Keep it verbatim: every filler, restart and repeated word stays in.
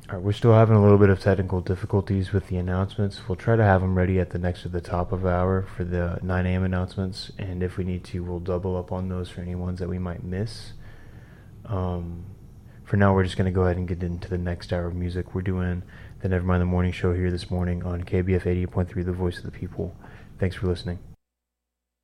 All right, we're still having a little bit of technical difficulties with the announcements. We'll try to have them ready at the next to the top of the hour for the nine a.m. announcements, and if we need to, we'll double up on those for any ones that we might miss. Um, for now, we're just going to go ahead and get into the next hour of music. We're doing the Nevermind the Morning Show here this morning on K B F eighty-eight point three, The Voice of the People. Thanks for listening.